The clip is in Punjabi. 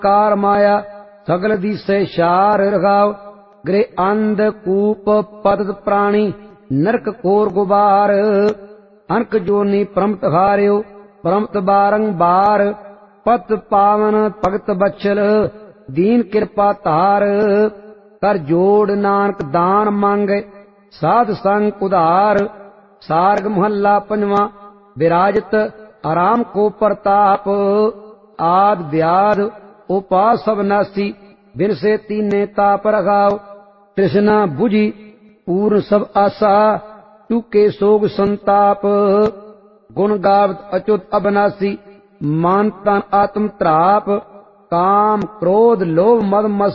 ਕਾਰ ਮਾਇਆ ਸਗਲ ਦੀਸੇ ਸ਼ਾਰ ਰਖਾਓ। ਗ੍ਰਹਿ ਅੰਧ ਕੂਪ ਪਤਿਤ ਪ੍ਰਾਣੀ ਨਰਕ ਕੋਰ ਗੁਬਾਰ। ਅਨਕ ਜੋਨੀ ਪ੍ਰਮਤ ਹਾਰਿਓ ਪ੍ਰਮਤ ਬਾਰੰਬਾਰ। ਪਤ ਪਾਵਨ ਭਗਤ ਬਚਲ ਦੀਨ ਕਿਰਪਾ ਧਾਰ। ਕਰ ਜੋੜ ਨਾਨਕ ਦਾਨ ਮੰਗੈ ਸਾਧ ਸੰਗ ਉਧਾਰ। ਸਾਰਗ ਮਹੱਲਾ ਪੰਜਵਾਂ। ਵਿਰਾਜਤ ਆਰਾਮ ਕੋ ਪ੍ਰਤਾਪ। ਆਦ ਵਿਆਦ ਉਪਾਸ ਸਭ ਨਾਸੀ ਬਿਨ ਸੇ ਤੀਨੇ ਤਾਪ ਰਖਾਓ। ਤ੍ਰਿਸ਼ਨਾ ਬੁਝੀ ਪੂਰਨ ਸਭ ਆਸਾ ਚੁਕੇ ਸੋਗ ਸੰਤਾਪ। ਗੁਣ ਗਾਵਤ ਅਚੁਤ ਅਬਨਾਸੀ ਮਨ ਤਨ ਆਤਮ ਧਰਾਪ। ਕਾਮ ਕ੍ਰੋਧ ਲੋਭ ਮਦ